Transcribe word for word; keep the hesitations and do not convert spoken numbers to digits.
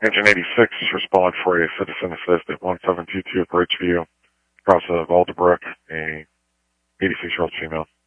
Engine eighty-six, respond for a citizen assist at one seven two two at Bridgeview, across of Alderbrook, a eighty-six-year-old female.